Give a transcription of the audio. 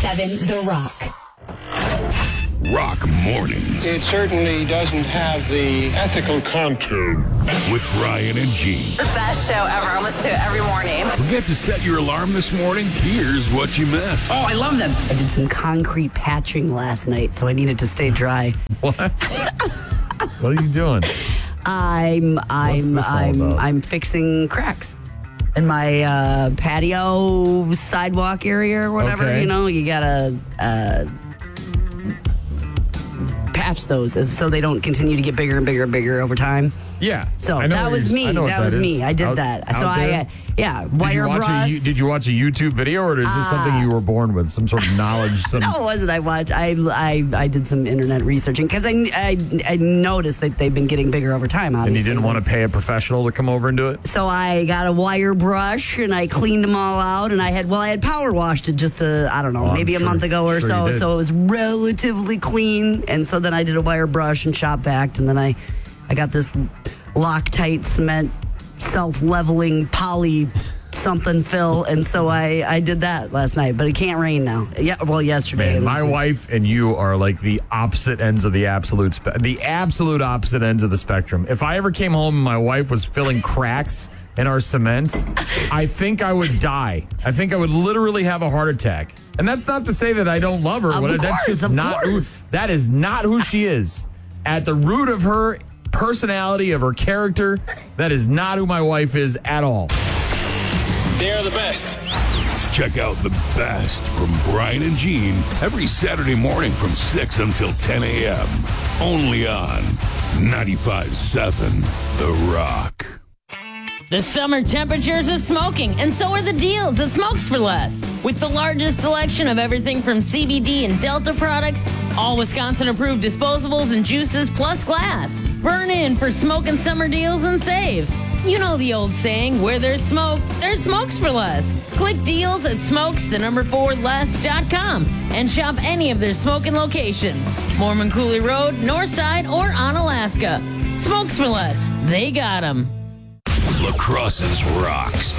97.7 The Rock. Rock Mornings. It certainly doesn't have the ethical content. With Brian and Gene. The best show ever. I listen to it every morning. Forget to set your alarm this morning? Here's what you missed. Oh, I love them. I did some concrete patching last night, so I needed to stay dry. What? What are you doing? I'm fixing cracks in my patio sidewalk area or whatever. Okay. You know, you gotta patch those so they don't continue to get bigger and bigger and bigger over time. Yeah. So I know that what was you're- me. I know what That was is. me. I did Out- that. So out there? wire brush. Did you watch a YouTube video, or is this something you were born with? Some sort of knowledge? No, it wasn't. I did some internet researching because I noticed that they've been getting bigger over time. Obviously. And you didn't want to pay a professional to come over and do it? So I got a wire brush and I cleaned them all out, and I had power washed it just maybe a month ago or so. You did. So it was relatively clean. And so then I did a wire brush and shop vac, and then I got this Loctite cement self-leveling poly something fill, and so I did that last night. But it can't rain now. Yeah, well, yesterday. Man, my wife and you are like the opposite ends of the absolute opposite ends of the spectrum. If I ever came home and my wife was filling cracks in our cement, I think I would die. I think I would literally have a heart attack. And that's not to say that I don't love her. That's just not who, that is not who she is. At the root of her personality, of her character, that is not who my wife is at all. They're the best. Check out the best from Brian and Gene every Saturday morning from 6 until 10 a.m. Only on 95.7 The Rock. The summer temperatures are smoking, and so are the deals at Smokes for Less. With the largest selection of everything from CBD and Delta products, all Wisconsin-approved disposables and juices, plus glass. Burn in for smoking summer deals and save. You know the old saying, where there's smoke, there's Smokes for Less. Click deals at smokes4less.com and shop any of their smoking locations. Mormon Cooley Road, Northside, or on Alaska. Smokes for Less. They got 'em. La Crosse's Rocks